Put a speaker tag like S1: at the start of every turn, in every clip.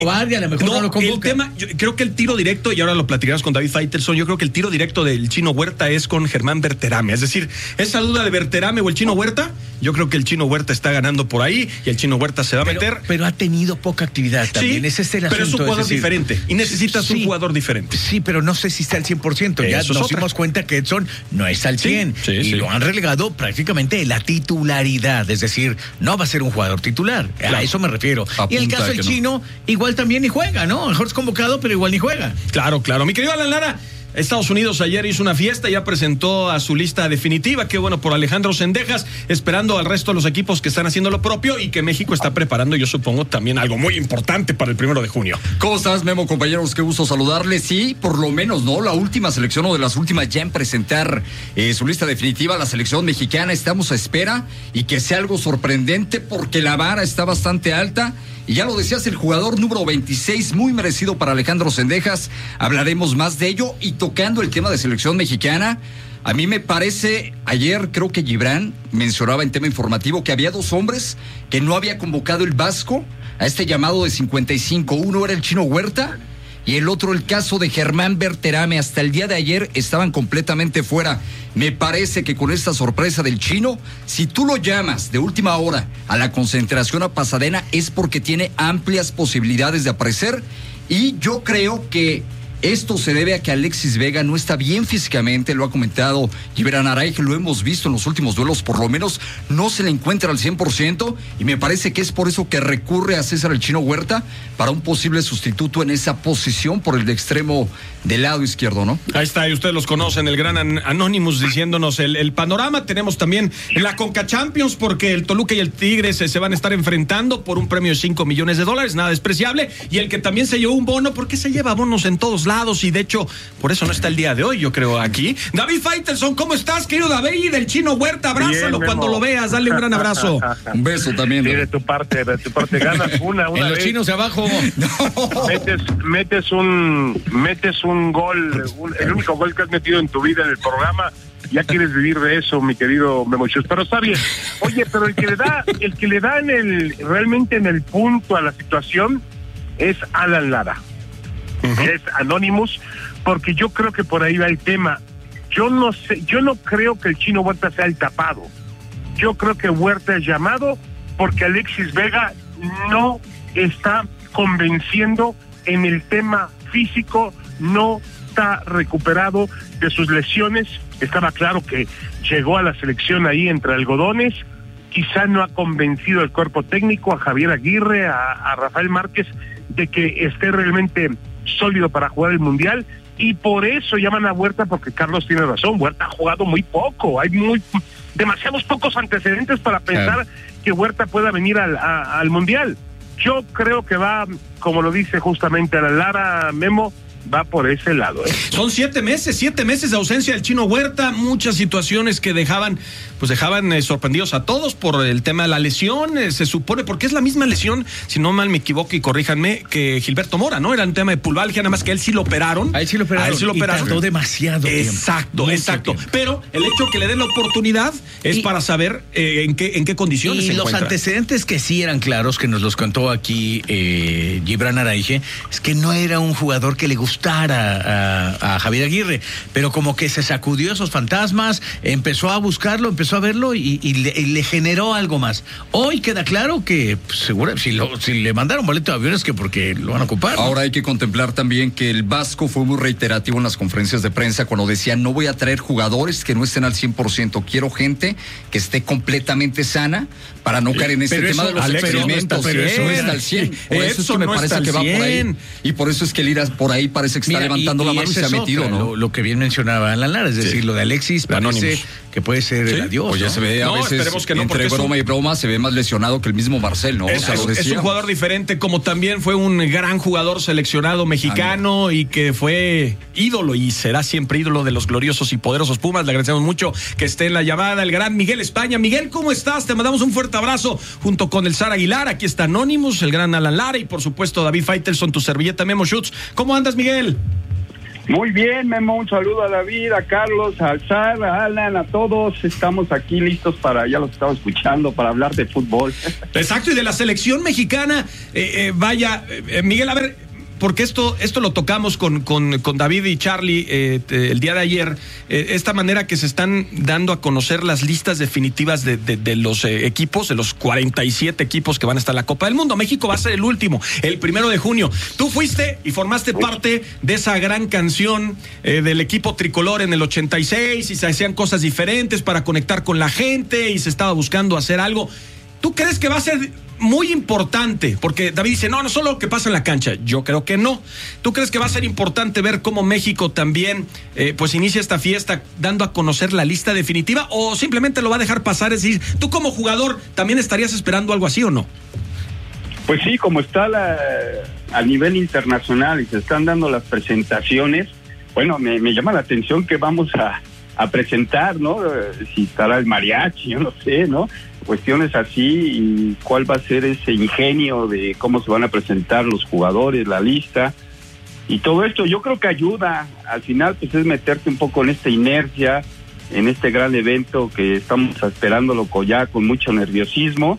S1: guardia, a lo mejor no lo convoca.
S2: El tema, yo creo que el tiro directo, y ahora lo platicarás con David Faitelson, yo creo que el tiro directo del Chino Huerta es con Germán Berterame. Es decir, esa duda de Berterame o el Chino Huerta, yo creo que el Chino Huerta está ganando por ahí y el Chino Huerta se va a meter.
S1: Pero ha tenido poca actividad también, ese es el asunto.
S2: Pero es un jugador diferente y necesitas un jugador diferente.
S1: Sí, pero no sé si está al 100%. Ya nos dimos cuenta que Edson no está al 100 y lo han relegado prácticamente de la titularidad. Es decir, no va a ser un jugador titular. Claro. A eso me refiero. Y el caso del Chino, igual también ni juega, ¿no? Mejor es convocado, pero igual ni juega.
S2: Claro. Mi querido Alan Lara, Estados Unidos ayer hizo una fiesta, ya presentó a su lista definitiva. Qué bueno por Alejandro Zendejas, esperando al resto de los equipos que están haciendo lo propio y que México está preparando, yo supongo, también algo muy importante para el 1 de junio.
S3: ¿Cómo estás, Memo, compañeros? Qué gusto saludarles. Sí, por lo menos, ¿no? La última selección o de las últimas ya en presentar su lista definitiva, la selección mexicana. Estamos a espera y que sea algo sorprendente porque la vara está bastante alta. Y ya lo decías, el jugador número 26, muy merecido para Alejandro Zendejas. Hablaremos más de ello. Y tocando el tema de selección mexicana, a mí me parece, ayer creo que Gibran mencionaba en tema informativo que había 2 hombres que no había convocado el Vasco a este llamado de 55. Uno era el Chino Huerta y el otro el caso de Germán Berterame. Hasta el día de ayer estaban completamente fuera. Me parece que con esta sorpresa del Chino, si tú lo llamas de última hora a la concentración a Pasadena, es porque tiene amplias posibilidades de aparecer. Y yo creo que esto se debe a que Alexis Vega no está bien físicamente, lo ha comentado Gibran Araige, lo hemos visto en los últimos duelos, por lo menos no se le encuentra al 100%, y me parece que es por eso que recurre a César el Chino Huerta para un posible sustituto en esa posición por el de extremo del lado izquierdo, ¿no?
S2: Ahí está, y ustedes los conocen, el gran Anonymous diciéndonos el panorama. Tenemos también la Conca Champions, porque el Toluca y el Tigres se van a estar enfrentando por un premio de $5 millones, nada despreciable, y el que también se llevó un bono, porque se lleva bonos en todos lados, y de hecho, por eso no está el día de hoy, yo creo, aquí. David Faitelson, ¿cómo estás, querido David? Del Chino Huerta, abrázalo bien, cuando lo veas, dale un gran abrazo.
S3: Un beso también.
S4: Sí, de tu parte ganas una
S1: en los
S4: vez.
S1: chinos de abajo.
S4: No. Metes un gol, el único gol que has metido en tu vida en el programa. Ya quieres vivir de eso, mi querido Memo Schutz, pero está bien. Oye, pero el que le da realmente en el punto a la situación es Alan Lara. Es Anonymous, porque yo creo que por ahí va el tema. Yo no creo que el Chino Huerta sea el tapado. Yo creo que Huerta es llamado porque Alexis Vega no está convenciendo en el tema físico, no está recuperado de sus lesiones. Estaba claro que llegó a la selección ahí entre algodones, quizá no ha convencido al cuerpo técnico, a Javier Aguirre, a Rafael Márquez, de que esté realmente sólido para jugar el Mundial, y por eso llaman a Huerta, porque Carlos tiene razón, Huerta ha jugado muy poco, hay demasiados pocos antecedentes para pensar que Huerta pueda venir al Mundial. Yo creo que va, como lo dice justamente Alan Lara, Memo, va por ese lado.
S2: Son 7 meses de ausencia del Chino Huerta, muchas situaciones que dejaban sorprendidos a todos por el tema de la lesión, se supone, porque es la misma lesión, si no mal me equivoco y corríjanme, que Gilberto Mora, ¿no? Era un tema de pulvalgia, nada más que él sí lo operaron.
S1: A él sí lo operaron. Y tardó demasiado
S2: tiempo. Exacto. Pero el hecho que le den la oportunidad es para saber en qué condiciones se encuentra.
S1: Y los antecedentes que sí eran claros, que nos los contó aquí Gibran Araige, es que no era un jugador que le gustara a Javier Aguirre, pero como que se sacudió esos fantasmas, empezó a buscarlo, empezó a verlo y le generó algo más. Hoy queda claro que seguro si le mandaron boleto de avión es que porque lo van a ocupar, ¿no?
S3: Ahora hay que contemplar también que el Vasco fue muy reiterativo en las conferencias de prensa cuando decía: no voy a traer jugadores que no estén al 100%, quiero gente que esté completamente sana para no caer en este tema de los experimentos.
S1: Pero eso
S3: no está al 100. Por eso es que me parece que va por ahí. Y por eso es que el ir por ahí parece que está levantando la mano y se ha metido, ¿no?
S1: Lo que bien mencionaba Alan Lara, es decir, lo de Alexis parece que puede ser el adiós.
S3: Pues ya se ve a veces, que no, entre broma y broma, se ve más lesionado que el mismo Marcel, ¿no?
S2: Es un jugador diferente, como también fue un gran jugador seleccionado mexicano y que fue ídolo y será siempre ídolo de los gloriosos y poderosos Pumas. Le agradecemos mucho que esté en la llamada el gran Miguel España. Miguel, ¿cómo estás? Te mandamos un fuerte abrazo junto con el Zar Aguilar. Aquí está Anonymous, el gran Alan Lara y por supuesto David Faitelson, tu servilleta Memo Schutz. ¿Cómo andas, Miguel?
S5: Muy bien, Memo, un saludo a David, a Carlos, a Alzar, a Alan, a todos. Estamos aquí listos ya los estaba escuchando, para hablar de fútbol.
S2: Exacto, y de la selección mexicana, Miguel, a ver, porque esto lo tocamos con David y Charlie el día de ayer, esta manera que se están dando a conocer las listas definitivas de los equipos, de los 47 equipos que van a estar en la Copa del Mundo. México va a ser el último, el 1 de junio. Tú fuiste y formaste parte de esa gran canción del equipo tricolor en el 86, y se hacían cosas diferentes para conectar con la gente y se estaba buscando hacer algo. ¿Tú crees que va a ser muy importante? Porque David dice, no solo lo que pasa en la cancha. Yo creo que no. ¿Tú crees que va a ser importante ver cómo México también pues inicia esta fiesta dando a conocer la lista definitiva, o simplemente lo va a dejar pasar? Es decir, ¿tú como jugador también estarías esperando algo así o no?
S5: Pues sí, como está a nivel internacional y se están dando las presentaciones, bueno, me llama la atención que vamos a presentar, ¿no? Si estará el mariachi, yo no sé, ¿no? Cuestiones así, y cuál va a ser ese ingenio de cómo se van a presentar los jugadores, la lista y todo esto. Yo creo que ayuda, al final pues es meterte un poco en esta inercia, en este gran evento que estamos esperándolo ya con mucho nerviosismo,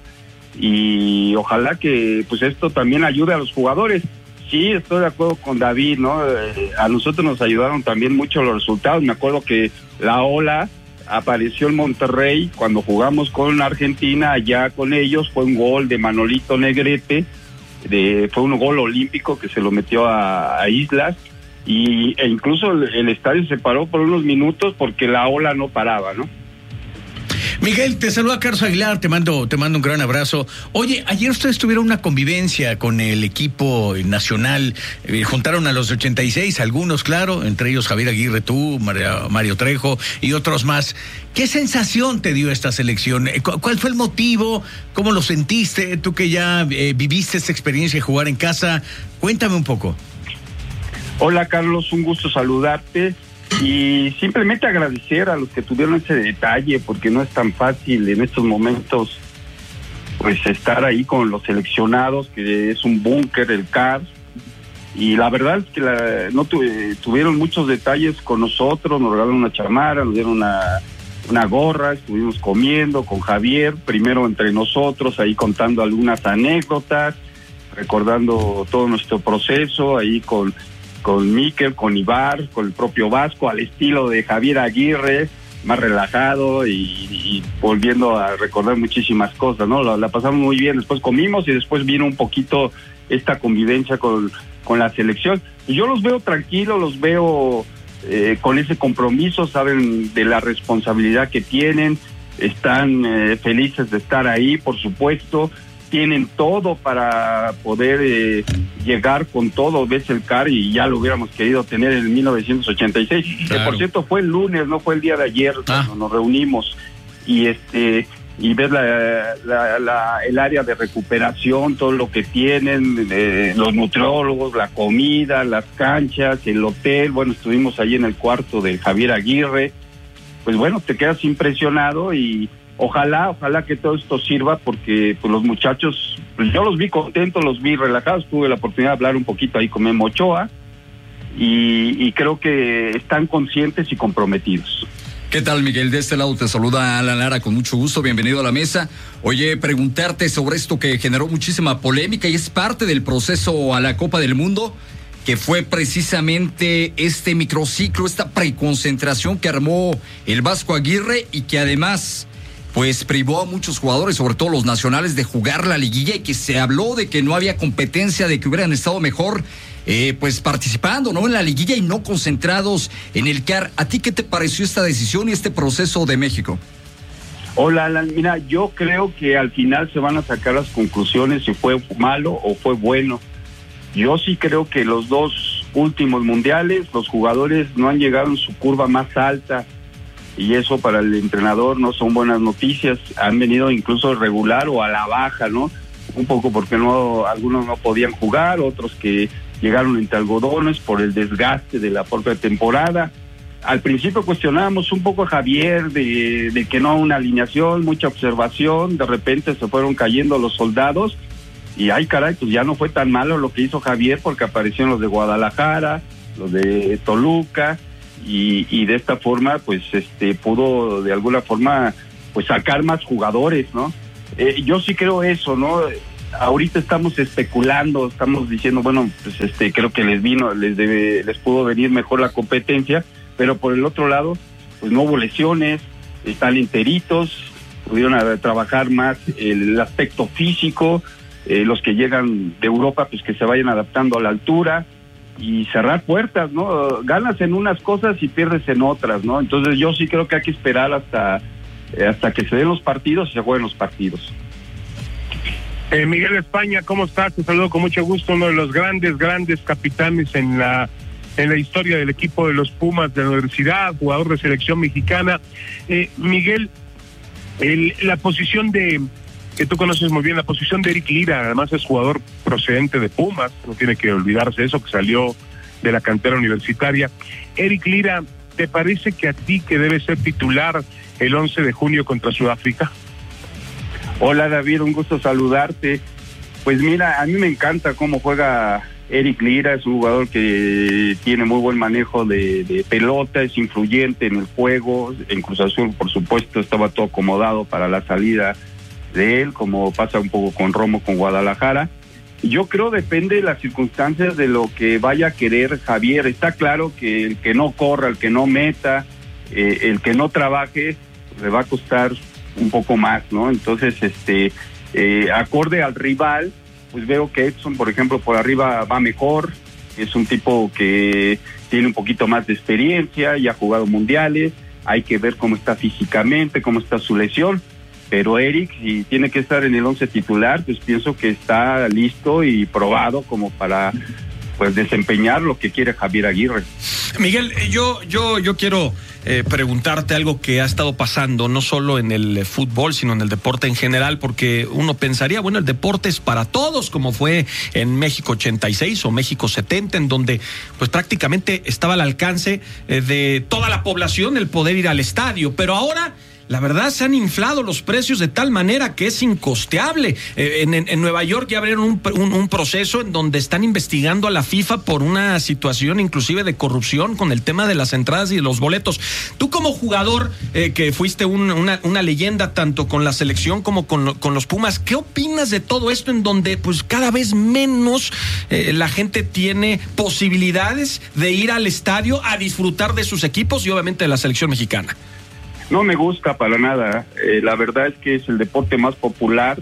S5: y ojalá que pues esto también ayude a los jugadores. Sí, estoy de acuerdo con David, ¿no? A nosotros nos ayudaron también mucho los resultados. Me acuerdo que la ola apareció en Monterrey cuando jugamos con Argentina, allá con ellos, fue un gol de Manolito Negrete, fue un gol olímpico que se lo metió a Islas, e incluso el estadio se paró por unos minutos porque la ola no paraba, ¿no?
S1: Miguel, te saluda Carlos Aguilar, te mando un gran abrazo. Oye, ayer ustedes tuvieron una convivencia con el equipo nacional, juntaron a los 86, algunos, claro, entre ellos Javier Aguirre, tú, Mario Trejo y otros más. ¿Qué sensación te dio esta selección? ¿Cuál fue el motivo? ¿Cómo lo sentiste? Tú que ya viviste esta experiencia de jugar en casa, cuéntame un poco.
S5: Hola, Carlos, un gusto saludarte. Y simplemente agradecer a los que tuvieron ese detalle, porque no es tan fácil en estos momentos pues estar ahí con los seleccionados, que es un búnker el CAR, y la verdad es que tuvieron muchos detalles con nosotros, nos regalaron una chamarra, nos dieron una gorra, estuvimos comiendo con Javier, primero entre nosotros, ahí contando algunas anécdotas, recordando todo nuestro proceso, ahí con Mikel, con Ibar, con el propio Vasco, al estilo de Javier Aguirre, más relajado y volviendo a recordar muchísimas cosas, ¿no? La pasamos muy bien, después comimos y después vino un poquito esta convivencia con la selección. Y yo los veo tranquilos, los veo con ese compromiso, saben de la responsabilidad que tienen, están felices de estar ahí, por supuesto. Tienen todo para poder llegar con todo, ves el CAR, y ya lo hubiéramos querido tener en 1986, claro. Que por cierto fue el lunes, no fue el día de ayer cuando nos reunimos, y ves el área de recuperación, todo lo que tienen, los nutriólogos, la comida, las canchas, el hotel. Bueno, estuvimos ahí en el cuarto de Javier Aguirre, pues bueno, te quedas impresionado, y ojalá que todo esto sirva, porque pues los muchachos, pues yo los vi contentos, los vi relajados, tuve la oportunidad de hablar un poquito ahí con Memo Ochoa, y creo que están conscientes y comprometidos.
S3: ¿Qué tal, Miguel? De este lado te saluda Alan Lara, con mucho gusto, bienvenido a la mesa. Oye, preguntarte sobre esto que generó muchísima polémica y es parte del proceso a la Copa del Mundo, que fue precisamente este microciclo, esta preconcentración que armó el Vasco Aguirre, y que además pues privó a muchos jugadores, sobre todo los nacionales, de jugar la liguilla, y que se habló de que no había competencia, de que hubieran estado mejor pues participando, ¿no?, en la liguilla y no concentrados en el CAR. ¿A ti qué te pareció esta decisión y este proceso de México?
S5: Hola, Alan, mira, yo creo que al final se van a sacar las conclusiones si fue malo o fue bueno. Yo sí creo que los dos últimos mundiales los jugadores no han llegado en su curva más alta, y eso para el entrenador no son buenas noticias. Han venido incluso regular o a la baja, ¿no? Un poco porque algunos no podían jugar, otros que llegaron entre algodones por el desgaste de la propia temporada. Al principio cuestionábamos un poco a Javier de que no una alineación, mucha observación, de repente se fueron cayendo los soldados, y ay caray, pues ya no fue tan malo lo que hizo Javier, porque aparecieron los de Guadalajara, los de Toluca, y de esta forma pues pudo de alguna forma pues sacar más jugadores, ¿no? Yo sí creo eso, ¿no? Ahorita estamos especulando, estamos diciendo, bueno, pues creo que les pudo venir mejor la competencia, pero por el otro lado, pues no hubo lesiones, están enteritos, pudieron trabajar más el aspecto físico, los que llegan de Europa, pues que se vayan adaptando a la altura y cerrar puertas, ¿no? Ganas en unas cosas y pierdes en otras, ¿no? Entonces yo sí creo que hay que esperar hasta que se den los partidos y se jueguen los partidos.
S4: Miguel España, ¿cómo estás? Te saludo con mucho gusto, uno de los grandes capitanes en la historia del equipo de los Pumas de la universidad, jugador de selección mexicana. Miguel, la posición que tú conoces muy bien, la posición de Eric Lira, además es jugador procedente de Pumas, no tiene que olvidarse eso, que salió de la cantera universitaria. Eric Lira, ¿te parece que a ti que debe ser titular el 11 de junio contra Sudáfrica?
S5: Hola David, un gusto saludarte. Pues mira, a mí me encanta cómo juega Eric Lira, es un jugador que tiene muy buen manejo de pelota, es influyente en el juego. En Cruz Azul, por supuesto, estaba todo acomodado para la salida de él, como pasa un poco con Romo, con Guadalajara. Yo creo depende de las circunstancias de lo que vaya a querer Javier. Está claro que el que no corra, el que no meta, el que no trabaje, le va a costar un poco más, ¿no? Entonces, acorde al rival, pues veo que Edson, por ejemplo, por arriba va mejor, es un tipo que tiene un poquito más de experiencia, ya ha jugado mundiales, hay que ver cómo está físicamente, cómo está su lesión, pero Eric, si tiene que estar en el 11 titular, pues pienso que está listo y probado como para pues desempeñar lo que quiere Javier Aguirre.
S2: Miguel, yo quiero preguntarte algo que ha estado pasando no solo en el fútbol, sino en el deporte en general, porque uno pensaría, bueno, el deporte es para todos, como fue en México 86 o México 70, en donde pues prácticamente estaba al alcance de toda la población el poder ir al estadio, pero ahora la verdad se han inflado los precios de tal manera que es incosteable. En Nueva York ya abrieron un proceso en donde están investigando a la FIFA por una situación inclusive de corrupción con el tema de las entradas y de los boletos. Tú como jugador, que fuiste una leyenda tanto con la selección como con los Pumas, ¿qué opinas de todo esto en donde pues cada vez menos la gente tiene posibilidades de ir al estadio a disfrutar de sus equipos y obviamente de la selección mexicana?
S5: No me gusta para nada. La verdad es que es el deporte más popular,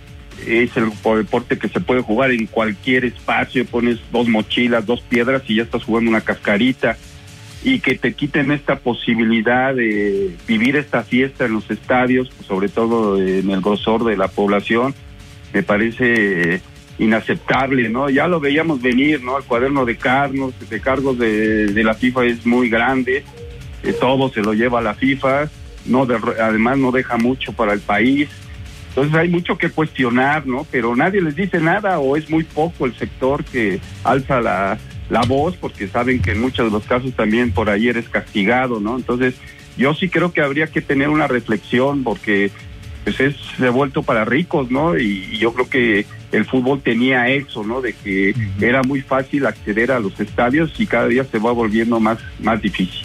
S5: es el deporte que se puede jugar en cualquier espacio, pones 2 mochilas, 2 piedras y ya estás jugando una cascarita, y que te quiten esta posibilidad de vivir esta fiesta en los estadios, pues sobre todo en el grosor de la población, me parece inaceptable, ¿no? Ya lo veíamos venir, ¿no? El cuaderno de cargos de la FIFA es muy grande, todo se lo lleva a la FIFA, además no deja mucho para el país, entonces hay mucho que cuestionar, ¿no? Pero nadie les dice nada, o es muy poco el sector que alza la voz, porque saben que en muchos de los casos también por ahí eres castigado, ¿no? Entonces yo sí creo que habría que tener una reflexión, porque pues se ha vuelto para ricos, ¿no? Y yo creo que el fútbol tenía eso, ¿no? De que era muy fácil acceder a los estadios y cada día se va volviendo más difícil.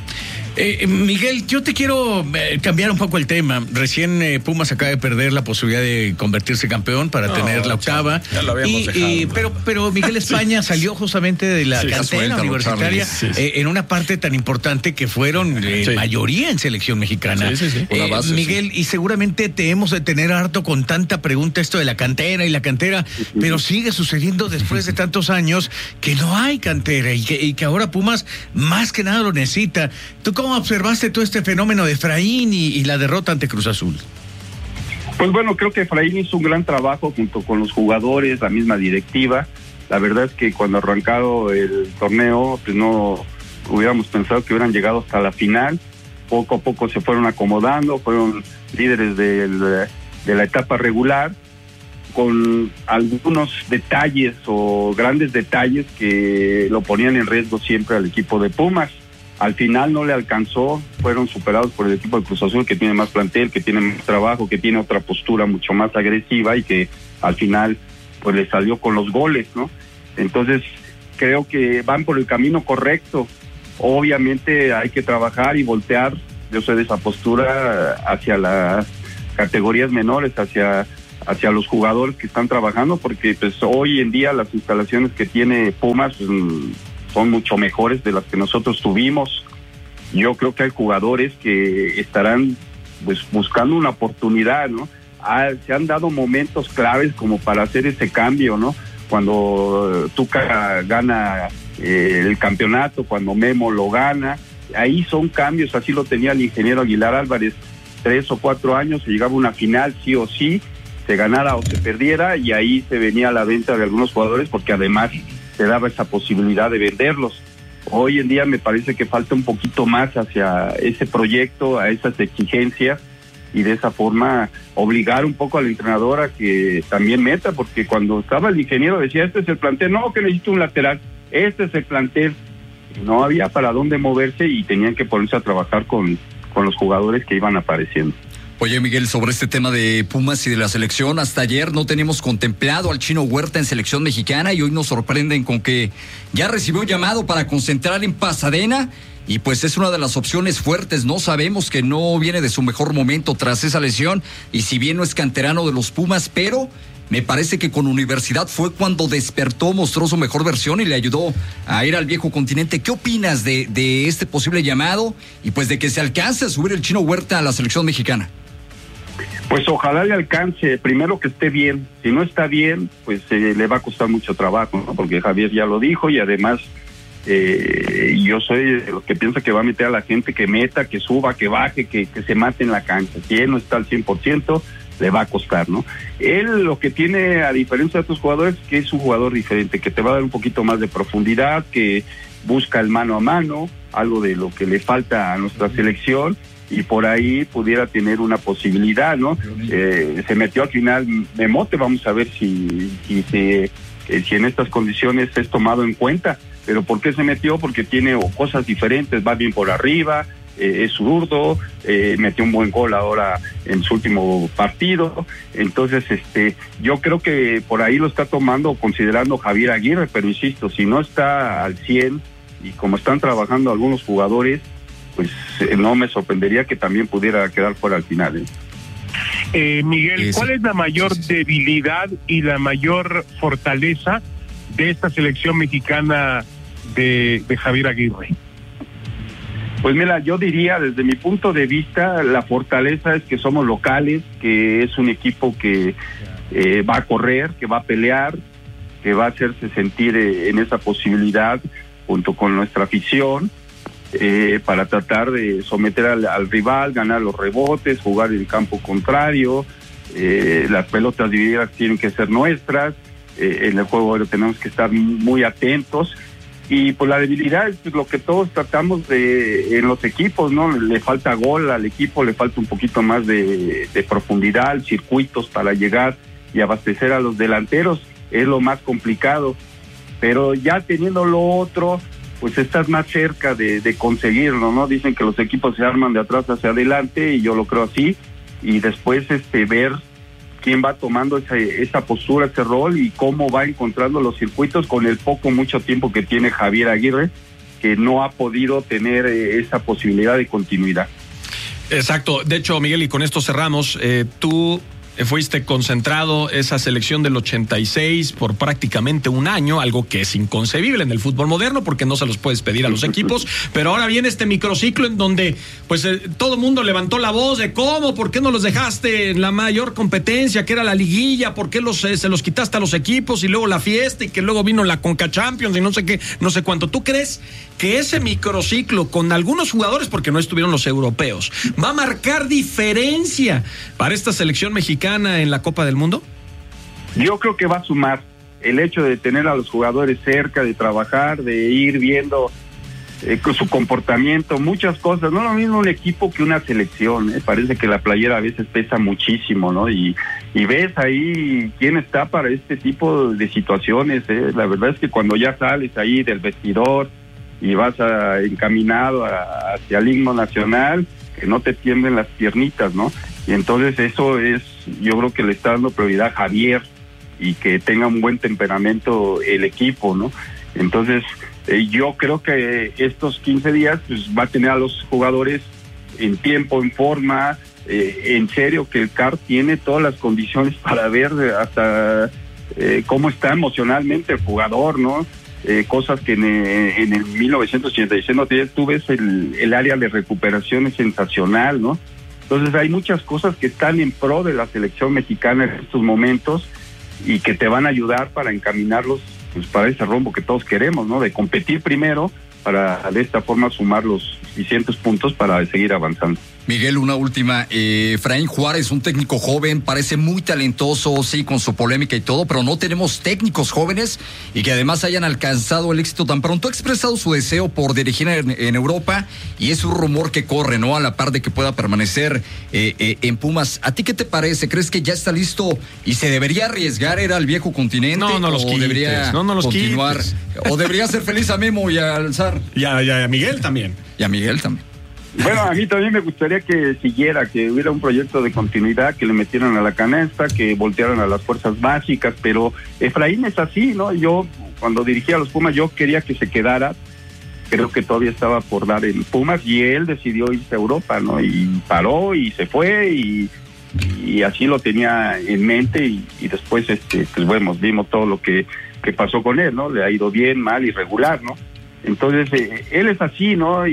S1: Miguel, yo te quiero cambiar un poco el tema. Recién Pumas acaba de perder la posibilidad de convertirse campeón para tener la octava.
S2: Ya lo habíamos dejado.
S1: Pero Miguel España salió justamente de la cantera universitaria en una parte tan importante que fueron mayoría en selección mexicana.
S2: Base,
S1: Miguel, y seguramente te hemos de tener harto con tanta pregunta esto de la cantera, pero sigue sucediendo después de tantos años que no hay cantera y que ahora Pumas más que nada lo necesita. ¿Tú cómo observaste todo este fenómeno de Efraín y la derrota ante Cruz Azul?
S5: Pues bueno, creo que Efraín hizo un gran trabajo junto con los jugadores, la misma directiva. La verdad es que cuando arrancado el torneo, pues no hubiéramos pensado que hubieran llegado hasta la final. Poco a poco se fueron acomodando, fueron líderes de la etapa regular, con algunos detalles o grandes detalles que lo ponían en riesgo siempre al equipo de Pumas. Al final no le alcanzó, fueron superados por el equipo de Cruz Azul, que tiene más plantel, que tiene más trabajo, que tiene otra postura mucho más agresiva y que al final pues le salió con los goles, ¿no? Entonces creo que van por el camino correcto. Obviamente hay que trabajar y voltear, yo soy de esa postura, hacia las categorías menores, hacia los jugadores que están trabajando, porque pues hoy en día las instalaciones que tiene Pumas son mucho mejores de las que nosotros tuvimos. Yo creo que hay jugadores que estarán pues buscando una oportunidad, ¿no? Se han dado momentos claves como para hacer ese cambio, ¿no? Cuando Tuca gana el campeonato, cuando Memo lo gana, ahí son cambios, así lo tenía el ingeniero Aguilar Álvarez, 3 o 4 años, se llegaba a una final sí o sí, se ganara o se perdiera, y ahí se venía a la venta de algunos jugadores, porque además se daba esa posibilidad de venderlos. Hoy en día me parece que falta un poquito más hacia ese proyecto, a esas exigencias, y de esa forma obligar un poco al entrenador a que también meta, porque cuando estaba el ingeniero decía, este es el plantel, no, que necesito un lateral, este es el plantel, no había para dónde moverse y tenían que ponerse a trabajar con los jugadores que iban apareciendo.
S3: Oye, Miguel, sobre este tema de Pumas y de la selección, hasta ayer no teníamos contemplado al Chino Huerta en selección mexicana y hoy nos sorprenden con que ya recibió un llamado para concentrar en Pasadena y pues es una de las opciones fuertes, ¿no? Sabemos que no viene de su mejor momento tras esa lesión y si bien no es canterano de los Pumas, pero me parece que con Universidad fue cuando despertó, mostró su mejor versión y le ayudó a ir al viejo continente. ¿Qué opinas de este posible llamado y pues de que se alcance a subir el Chino Huerta a la selección mexicana?
S5: Pues ojalá le alcance, primero que esté bien, si no está bien, pues le va a costar mucho trabajo, ¿no? Porque Javier ya lo dijo y además yo soy de los que piensa que va a meter a la gente que meta, que suba, que baje, que se mate en la cancha. Si él no está al 100%, le va a costar, ¿no? Él lo que tiene, a diferencia de otros jugadores, que es un jugador diferente, que te va a dar un poquito más de profundidad, que busca el mano a mano, algo de lo que le falta a nuestra selección, y por ahí pudiera tener una posibilidad, ¿no? Se metió al final Memote, vamos a ver si en estas condiciones es tomado en cuenta. Pero ¿por qué se metió? Porque tiene cosas diferentes, va bien por arriba, es zurdo, metió un buen gol ahora en su último partido. Entonces, yo creo que por ahí lo está tomando, considerando Javier Aguirre, pero insisto, si no está al 100 y como están trabajando algunos jugadores, pues no me sorprendería que también pudiera quedar fuera al final,
S4: Miguel, ¿cuál es la mayor debilidad y la mayor fortaleza de esta selección mexicana de Javier Aguirre?
S5: Pues mira, yo diría desde mi punto de vista, la fortaleza es que somos locales, que es un equipo que va a correr, que va a pelear, que va a hacerse sentir en esa posibilidad junto con nuestra afición, para tratar de someter al rival, ganar los rebotes, jugar en el campo contrario, las pelotas divididas tienen que ser nuestras, en el juego aéreo tenemos que estar muy atentos, y pues la debilidad es lo que todos tratamos en los equipos, ¿no? Le falta gol al equipo, le falta un poquito más de profundidad, circuitos para llegar y abastecer a los delanteros, es lo más complicado, pero ya teniendo lo otro, pues estás más cerca de conseguirlo, ¿no? Dicen que los equipos se arman de atrás hacia adelante y yo lo creo así, y después ver quién va tomando esa postura, ese rol y cómo va encontrando los circuitos con el mucho tiempo que tiene Javier Aguirre, que no ha podido tener esa posibilidad de continuidad.
S2: Exacto. De hecho, Miguel, y con esto cerramos, tú fuiste concentrado esa selección del 86 por prácticamente un año, algo que es inconcebible en el fútbol moderno porque no se los puedes pedir a los equipos, pero ahora viene este microciclo en donde pues todo el mundo levantó la voz de cómo, por qué no los dejaste en la mayor competencia que era la liguilla, por qué se los quitaste a los equipos y luego la fiesta y que luego vino la Conca Champions y no sé qué, no sé cuánto. ¿Tú crees que ese microciclo con algunos jugadores, porque no estuvieron los europeos, va a marcar diferencia para esta selección mexicana en la Copa del Mundo?
S5: Yo creo que va a sumar el hecho de tener a los jugadores cerca, de trabajar, de ir viendo su comportamiento, muchas cosas. No es lo mismo un equipo que una selección, parece que la playera a veces pesa muchísimo, ¿no? Y ves ahí quién está para este tipo de situaciones, La verdad es que cuando ya sales ahí del vestidor y vas encaminado hacia el himno nacional, que no te tiemblen las piernitas, ¿no? Y entonces eso yo creo que le está dando prioridad a Javier y que tenga un buen temperamento el equipo, ¿no? Entonces, yo creo que estos 15 días pues, va a tener a los jugadores en tiempo, en forma, en serio, que el CAR tiene todas las condiciones para ver hasta cómo está emocionalmente el jugador, ¿no? Cosas que en el 1986 no tenía. Tú ves el área de recuperación es sensacional, ¿no? Entonces hay muchas cosas que están en pro de la selección mexicana en estos momentos y que te van a ayudar para encaminarlos pues, para ese rumbo que todos queremos, ¿no? De competir primero para de esta forma sumar los suficientes puntos para seguir avanzando.
S3: Miguel, una última. Efraín Juárez, un técnico joven, parece muy talentoso, sí, con su polémica y todo, pero no tenemos técnicos jóvenes y que además hayan alcanzado el éxito tan pronto. Ha expresado su deseo por dirigir en Europa y es un rumor que corre, ¿no? A la par de que pueda permanecer en Pumas. ¿A ti qué te parece? ¿Crees que ya está listo y se debería arriesgar ir al viejo continente?
S2: No los quites,
S3: debería continuar?
S2: Quites.
S3: ¿O debería ser feliz a Memo y a Alzar?
S2: Y a Miguel también.
S3: Y a Miguel también.
S5: Bueno, a mí también me gustaría que siguiera, que hubiera un proyecto de continuidad, que le metieran a la canasta, que voltearan a las fuerzas básicas, pero Efraín es así, ¿no? Yo, cuando dirigía a los Pumas, yo quería que se quedara, creo que todavía estaba por dar en Pumas, y él decidió irse a Europa, ¿no? Y paró, y se fue, y así lo tenía en mente, y después, pues bueno, vimos todo lo que pasó con él, ¿no? Le ha ido bien, mal, irregular, ¿no? Entonces, él es así, ¿no?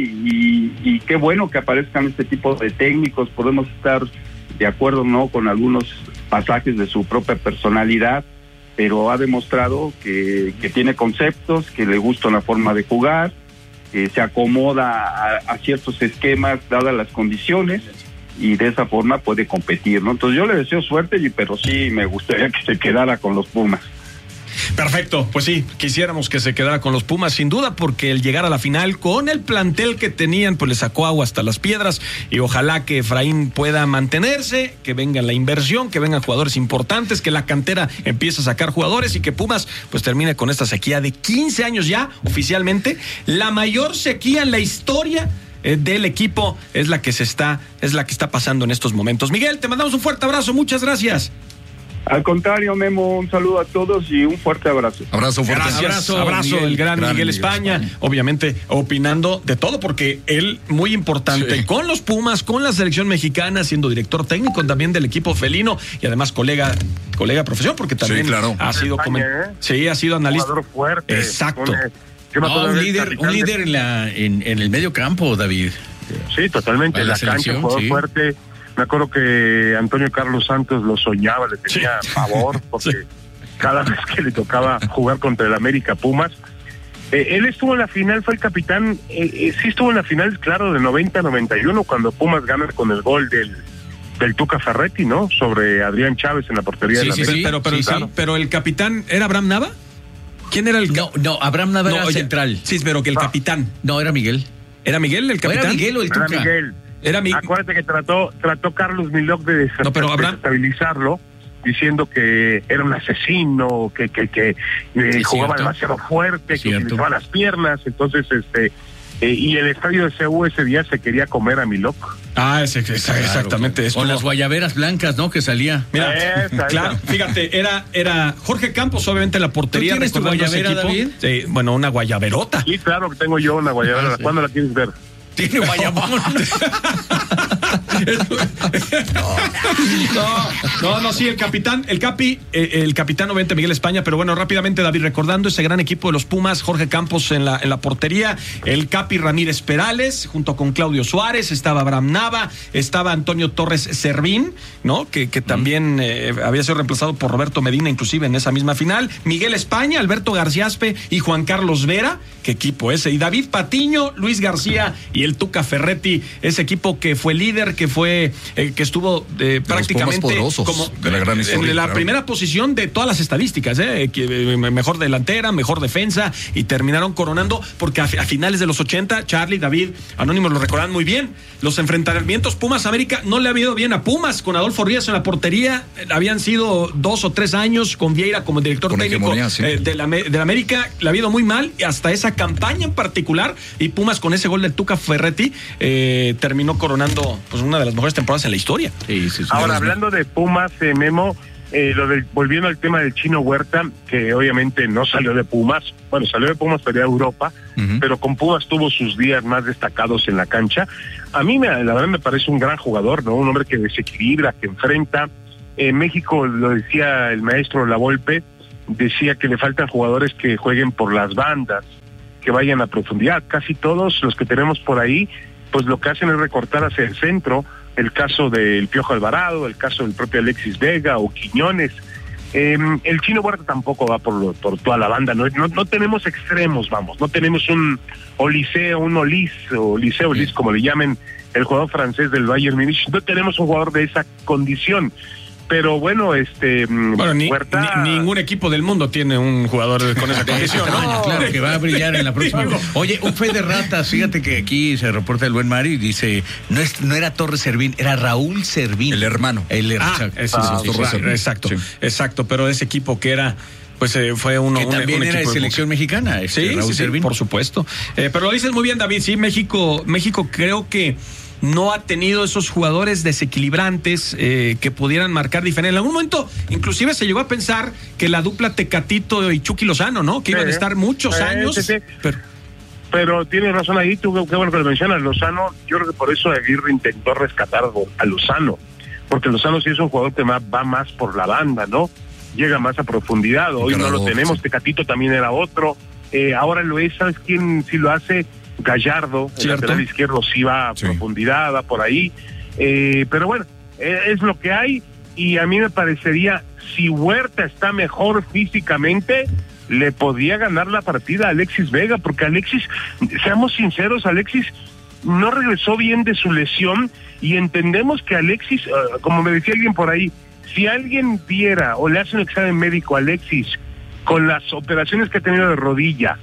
S5: Y qué bueno que aparezcan este tipo de técnicos. Podemos estar de acuerdo, ¿no?, con algunos pasajes de su propia personalidad, pero ha demostrado que tiene conceptos, que le gusta la forma de jugar, que se acomoda a ciertos esquemas dadas las condiciones y de esa forma puede competir, ¿no? Entonces yo le deseo suerte, pero sí me gustaría que se quedara con los Pumas.
S2: Perfecto, pues sí, quisiéramos que se quedara con los Pumas, sin duda, porque el llegar a la final con el plantel que tenían, pues le sacó agua hasta las piedras, y ojalá que Efraín pueda mantenerse, que venga la inversión, que vengan jugadores importantes, que la cantera empiece a sacar jugadores y que Pumas pues termine con esta sequía de 15 años ya, oficialmente, la mayor sequía en la historia del equipo es la que está pasando en estos momentos. Miguel, te mandamos un fuerte abrazo, muchas gracias.
S5: Al contrario, Memo, un saludo a todos y un fuerte abrazo.
S3: Abrazo fuerte.
S2: Gracias, abrazo el gran Miguel España, obviamente opinando de todo, porque él muy importante con los Pumas, con la selección mexicana, siendo director técnico también del equipo felino y además colega profesión, porque también ha sido ha sido analista.
S4: Jugador fuerte.
S2: Exacto.
S1: Un líder en el medio campo, David.
S4: Sí, totalmente. La cancha, jugador fuerte. Me acuerdo que Antonio Carlos Santos lo soñaba, le tenía pavor, porque cada vez que le tocaba jugar contra el América Pumas, él estuvo en la final, fue el capitán, sí estuvo en la final, claro, de 90-91, cuando Pumas gana con el gol del Tuca Ferretti, ¿no? Sobre Adrián Chávez en la portería de la América.
S2: Pero el capitán, ¿era Abraham Nava? ¿Quién era el...?
S1: No, Abraham Nava era central.
S2: Sí, pero que el capitán.
S1: No, era Miguel.
S2: ¿Era Miguel el capitán?
S1: ¿Era Miguel o el Tuca?
S4: Era Miguel. Acuérdate que trató Carlos Milok de desestabilizarlo, diciendo que era un asesino, que jugaba demasiado fuerte, que utilizaba las piernas. Entonces, y el estadio de CU ese día se quería comer a Milok.
S2: Exactamente.
S1: Con las guayaberas blancas, ¿no? Que salía.
S2: Mira, claro, fíjate, era Jorge Campos, obviamente, en la portería.
S1: ¿Tú tienes tu guayabera, David?
S2: Sí, bueno, una guayaberota.
S4: Sí, claro que tengo yo una guayabera. ¿Cuándo la quieres ver?
S1: Tiene guayabón.
S2: Sí, el capitán obviamente Miguel España, pero bueno, rápidamente, David, recordando ese gran equipo de los Pumas, Jorge Campos en la portería, el Capi Ramírez Perales, junto con Claudio Suárez, estaba Abraham Nava, estaba Antonio Torres Servín, ¿no? Que también había sido reemplazado por Roberto Medina, inclusive en esa misma final, Miguel España, Alberto Garciaspe y Juan Carlos Vera, qué equipo ese, y David Patiño, Luis García y el Tuca Ferretti, ese equipo que fue líder, que estuvo prácticamente como
S3: de la gran historia,
S2: en la primera posición de todas las estadísticas, mejor delantera, mejor defensa, y terminaron coronando, porque a finales de los 80, Charlie, David, Anónimos lo recordarán muy bien, los enfrentamientos Pumas América no le había ido bien a Pumas, con Adolfo Ríos en la portería, habían sido 2 o 3 años con Vieira como director técnico de la América, le había ido muy mal, y hasta esa campaña en particular, y Pumas con ese gol del Tuca Ferretti terminó coronando pues una de las mejores temporadas en la historia.
S4: Ahora, hablando de Pumas, Memo, volviendo al tema del Chino Huerta, que obviamente no salió de Pumas, bueno, salió de Pumas para ir a Europa, pero con Pumas tuvo sus días más destacados en la cancha. A mí, la verdad, me parece un gran jugador, ¿no? Un hombre que desequilibra, que enfrenta. En México, lo decía el maestro Lavolpe, decía que le faltan jugadores que jueguen por las bandas, que vayan a profundidad. Casi todos los que tenemos por ahí, pues lo que hacen es recortar hacia el centro. El caso del Piojo Alvarado, el caso del propio Alexis Vega o Quiñones. El Chino Huerta tampoco va por toda la banda, no tenemos extremos, vamos, no tenemos un Olise, un Olis, o Liceo Olis, como le llamen, el jugador francés del Bayern Múnich, no tenemos un jugador de esa condición. Pero bueno,
S2: Huerta... ningún equipo del mundo tiene un jugador con esa condición, ¿no?
S1: Claro, que va a brillar en la próxima. Oye, un fe de ratas, fíjate que aquí se reporta el buen Mari y dice, no era Torres Servín, era Raúl Servín.
S3: El hermano.
S2: Exacto, pero ese equipo que era... Pues fue uno
S1: que también
S2: un
S1: era de selección mexicana.
S2: Raúl Servín, por supuesto. Pero lo dices muy bien, David. Sí, México creo que no ha tenido esos jugadores desequilibrantes que pudieran marcar diferencia. En algún momento, inclusive se llegó a pensar que la dupla Tecatito y Chucky Lozano, ¿no? Que iban a estar muchos años.
S4: Sí. Pero tienes razón ahí, tú qué bueno que lo mencionas, Lozano. Yo creo que por eso Aguirre intentó rescatar a Lozano, porque Lozano sí es un jugador que va más por la banda, ¿no? Llega más a profundidad. Hoy no lo tenemos. Sí. Tecatito también era otro. Ahora lo es, ¿sabes quién sí lo hace? Gallardo, el lateral izquierdo sí va a profundidad, va por ahí. Pero bueno, es lo que hay. Y a mí me parecería, si Huerta está mejor físicamente, le podía ganar la partida a Alexis Vega, porque Alexis, seamos sinceros, Alexis no regresó bien de su lesión, y entendemos que Alexis, como me decía alguien por ahí, si alguien viera o le hace un examen médico a Alexis con las operaciones que ha tenido de rodilla,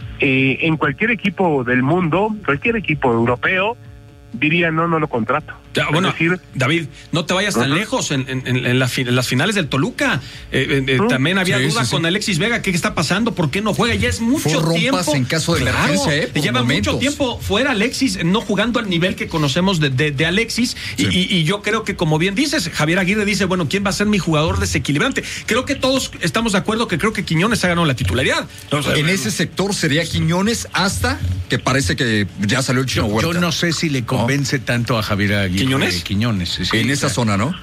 S4: en cualquier equipo del mundo, cualquier equipo europeo, diría no lo contrato.
S2: Ya, bueno, David, no te vayas tan lejos. En las finales del Toluca también había dudas con Alexis Vega. ¿Qué está pasando? ¿Por qué no juega? Ya es mucho tiempo.
S3: En caso de emergencia,
S2: lleva mucho tiempo fuera Alexis, no jugando al nivel que conocemos de Alexis. Sí. Y yo creo que, como bien dices, Javier Aguirre dice, bueno, ¿quién va a ser mi jugador desequilibrante? Creo que todos estamos de acuerdo que creo que Quiñones ha ganado la titularidad.
S3: Entonces, en ese sector sería Quiñones, hasta que parece que ya salió el Chino Huerta.
S1: Yo no sé si le convence tanto a Javier Aguirre.
S2: ¿Quiñones?
S1: Sí,
S3: en esa zona, ¿no?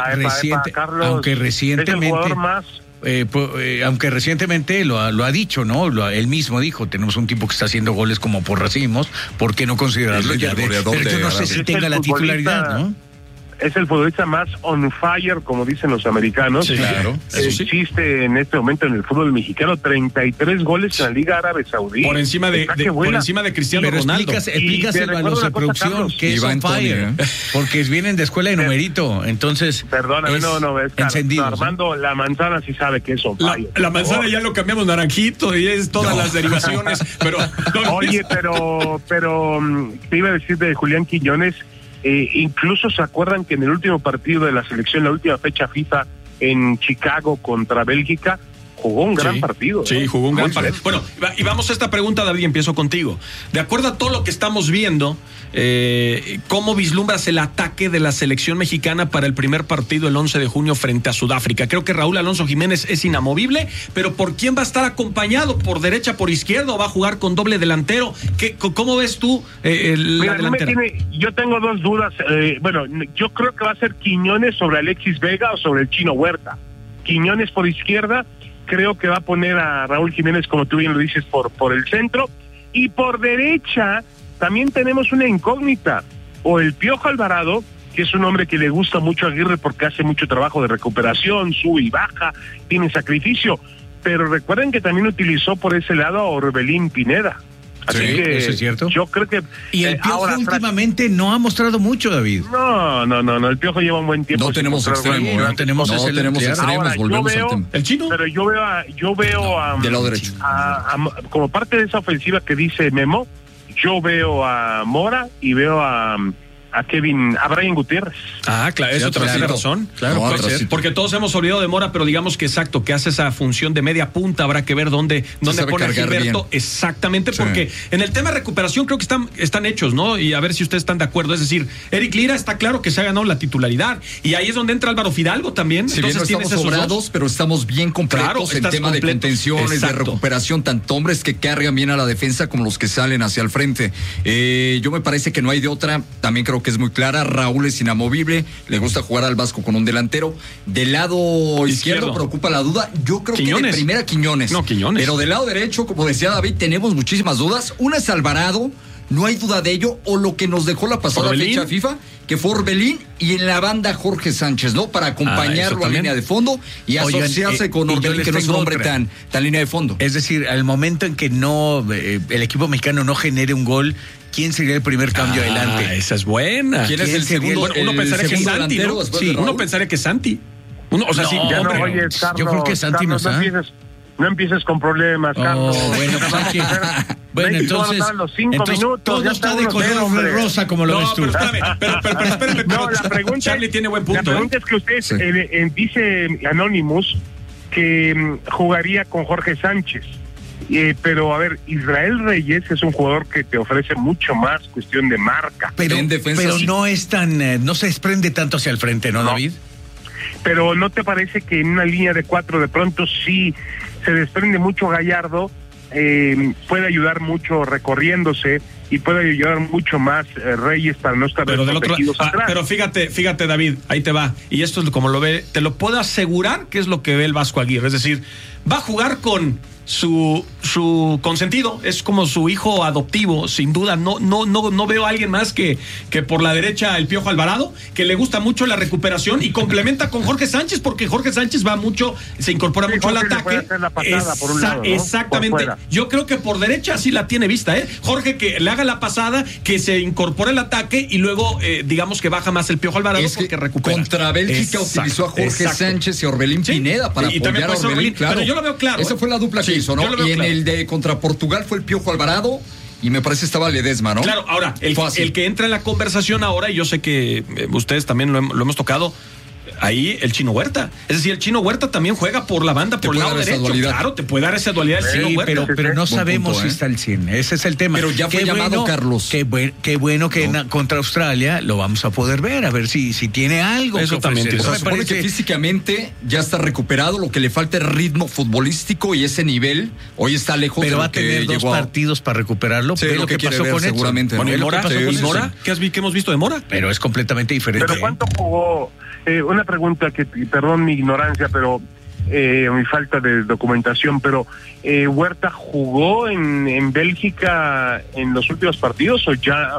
S1: Aunque recientemente, aunque recientemente lo ha dicho, ¿no? Él mismo dijo, tenemos un tipo que está haciendo goles como por racimos, ¿por qué no considerarlo ya? Pero yo no sé si tenga la titularidad, ¿no?
S4: Es el futbolista más on fire, como dicen los americanos.
S1: Sí, claro.
S4: Existe en este momento en el fútbol mexicano 33 goles en la Liga Árabe Saudí.
S2: Por encima de Cristiano Ronaldo.
S1: Explícaselo a los de producción que es on fire, porque vienen de escuela de numerito, entonces.
S4: Perdóname,
S1: encendido.
S4: Armando, la manzana sí sabe que es on fire.
S2: La manzana ya lo cambiamos naranjito y es todas las derivaciones, pero.
S4: Oye, pero te iba a decir de Julián Quiñones. Incluso se acuerdan que en el último partido de la selección, la última fecha FIFA en Chicago contra Bélgica, jugó un gran partido.
S2: Sí, jugó un gran partido. Bueno, y vamos a esta pregunta, David, empiezo contigo. De acuerdo a todo lo que estamos viendo, ¿cómo vislumbras el ataque de la selección mexicana para el primer partido el 11 de junio frente a Sudáfrica? Creo que Raúl Alonso Jiménez es inamovible, pero ¿por quién va a estar acompañado? ¿Por derecha, por izquierda, o va a jugar con doble delantero? ¿Cómo ves tú la delantera?
S4: Yo tengo dos dudas. Yo creo que va a ser Quiñones sobre Alexis Vega o sobre el Chino Huerta. Quiñones por izquierda, creo que va a poner a Raúl Jiménez, como tú bien lo dices, por el centro, y por derecha también tenemos una incógnita, o el Piojo Alvarado, que es un hombre que le gusta mucho a Aguirre porque hace mucho trabajo de recuperación, sube y baja, tiene sacrificio, pero recuerden que también utilizó por ese lado a Orbelín Pineda. Así que
S1: eso es cierto.
S4: Yo creo que
S1: y el Piojo últimamente no ha mostrado mucho, David.
S4: No, el Piojo lleva un buen tiempo.
S3: No tenemos extremos,
S1: no tenemos extremos.
S4: Ahora,
S3: volvemos al tema.
S2: ¿El Chino?
S4: Pero yo veo a
S3: del lado derecho.
S4: Como parte de esa ofensiva que dice Memo, yo veo a Mora y veo a a Brian Gutiérrez.
S2: Ah, claro, eso tiene razón.
S3: Claro,
S2: puede
S3: Trocito.
S2: ser. Porque todos hemos olvidado de Mora, pero digamos que exacto, que hace esa función de media punta, habrá que ver dónde
S3: sabe
S2: pone a
S3: cargar
S2: Gilberto.
S3: bien.
S2: Exactamente,
S3: Sí.
S2: porque en el tema de recuperación creo que están hechos, ¿no? Y a ver si ustedes están de acuerdo. Es decir, Eric Lira está claro que se ha ganado la titularidad. Y ahí es donde entra Álvaro Fidalgo también.
S3: Si bien no
S2: Entonces
S3: estamos
S2: tienes esos
S3: sobrados,
S2: dos.
S3: pero estamos bien completos
S2: Claro,
S3: en
S2: estás
S3: tema de
S2: completos.
S3: contenciones,
S2: Exacto.
S3: de recuperación, tanto hombres que cargan bien a la defensa como los que salen hacia el frente. Yo me parece que no hay de otra, también creo que es muy clara. Raúl es inamovible, le gusta jugar al Vasco con un delantero. Del lado izquierdo preocupa la duda. Yo creo
S2: Quiñones.
S3: que de primera Quiñones.
S2: No, Quiñones.
S3: Pero del lado derecho, como decía David, tenemos muchísimas dudas. Una es Alvarado, no hay duda de ello, o lo que nos dejó la pasada
S2: Orbelín.
S3: fecha FIFA, que fue Orbelín, y en la banda Jorge Sánchez, ¿no? Para acompañarlo a
S2: también.
S3: línea de fondo y
S1: Oigan,
S3: asociarse con
S1: y yo
S3: Orbelín,
S1: les
S3: que no es un
S1: tengo
S3: hombre
S1: otra.
S3: tan línea de fondo.
S1: Es decir, al momento en que no el equipo mexicano no genere un gol, ¿quién sería el primer cambio adelante?
S2: Esa es buena.
S3: ¿Quién es el
S1: sería
S3: segundo?
S2: Bueno, uno
S3: el
S2: pensaría que es
S3: segundo
S2: Santi,
S3: delantero
S2: ¿no?
S3: después de
S2: Sí,
S3: Raúl?
S2: uno pensaría que es Santi. Uno, o sea, sí,
S4: Ya no,
S2: hombre.
S4: oye, Carlos,
S1: yo creo que Santi
S4: Carlos,
S1: nos ha.
S4: no empieces con problemas, Carlos.
S1: Bueno, pues hay que- bueno,
S4: México va a
S1: entonces,
S4: anotar a los 5
S1: entonces
S4: minutos,
S1: todo
S4: ya
S1: está
S4: está
S1: de
S4: 1-0,
S1: color
S4: hombre.
S1: rosa, como lo
S2: No,
S1: ves tú.
S2: pero espérame, pero espérame.
S4: No,
S2: pero
S4: la pregunta,
S2: Charlie tiene buen punto.
S4: La pregunta es que usted
S2: Sí.
S4: dice Anonymous que jugaría con Jorge Sánchez. Pero a ver, Israel Reyes es un jugador que te ofrece mucho más cuestión de marca.
S1: Pero,
S3: En defensa,
S1: pero
S3: sí.
S1: no es tan, no se desprende tanto hacia el frente, ¿no,
S4: No.
S1: David?
S4: Pero ¿no te parece que en una línea de 4 de pronto sí se desprende mucho Gallardo? Puede ayudar mucho recorriéndose y puede ayudar mucho más Reyes para no estar
S2: Pero del otro
S4: protegidos
S2: lado,
S4: atrás.
S2: pero fíjate David, ahí te va. Y esto es como lo ve, te lo puedo asegurar que es lo que ve el Vasco Aguirre. Es decir, va a jugar con su consentido, es como su hijo adoptivo, sin duda. No veo a alguien más que por la derecha el Piojo Alvarado, que le gusta mucho la recuperación y complementa con Jorge Sánchez, porque Jorge Sánchez va mucho, se incorpora
S4: Sí,
S2: mucho al
S4: Jorge le
S2: ataque.
S4: puede hacer la pasada por un lado, ¿no?
S2: Exactamente.
S4: Por fuera.
S2: Yo creo que por derecha sí la tiene vista, ¿eh? Jorge que le haga la pasada, que se incorpore el ataque y luego digamos que baja más el Piojo Alvarado
S3: Es que
S2: porque recupera.
S3: contra Bélgica
S2: Exacto,
S3: utilizó a Jorge
S2: exacto.
S3: Sánchez y Orbelín
S2: Sí.
S3: Pineda para
S2: Y también
S3: apoyar a
S2: puede ser
S3: Orbelín,
S2: Orbelín,
S3: claro.
S2: pero yo lo veo claro,
S3: Esa
S2: ¿eh?
S3: fue la dupla que
S2: Sí,
S3: hizo, ¿no?
S2: yo lo veo
S3: Y en
S2: claro.
S3: el de contra Portugal fue el Piojo Alvarado y me parece estaba Ledesma, ¿no?
S2: Claro, ahora,
S3: Fácil.
S2: el que entra en la conversación ahora, y yo sé que ustedes también lo hemos tocado, ahí el Chino Huerta. Es decir, el Chino Huerta también juega por la banda,
S3: Te
S2: por el
S3: puede
S2: lado
S3: dar esa
S2: derecho.
S3: dualidad.
S2: Claro, te puede dar esa dualidad el Chino
S1: Sí,
S2: Huerta.
S1: pero no
S3: Buen
S1: sabemos
S3: punto,
S1: si
S3: ¿eh?
S1: está al 100. Ese es el tema.
S3: Pero ya fue llamado, Carlos.
S1: Qué bueno que contra Australia lo vamos a poder ver, a ver si tiene algo.
S2: Eso
S1: que
S2: también
S1: ofrecer.
S2: tiene.
S3: O sea,
S1: Me
S3: se supone
S1: parece-
S3: que físicamente ya está recuperado, lo que le falta es ritmo futbolístico y ese nivel hoy está lejos
S1: pero
S3: de
S1: va
S3: lo
S1: a
S3: que
S1: tener dos
S3: llegó a-
S1: partidos para recuperarlo.
S3: Sí,
S1: Ve
S3: lo
S1: lo
S3: que
S1: que
S3: quiere
S1: pasó
S3: ver
S1: con Edson.
S3: seguramente,
S2: Bueno,
S3: ¿no?
S2: ¿y
S1: Ve lo
S2: Mora?
S1: que pasó con
S2: ¿Y
S1: Edson.
S2: Mora? ¿Qué hemos visto de Mora?
S1: Pero es completamente diferente.
S4: ¿Pero cuánto jugó? Una pregunta que, perdón mi ignorancia, pero mi falta de documentación, pero ¿Huerta jugó en Bélgica en los últimos partidos o ya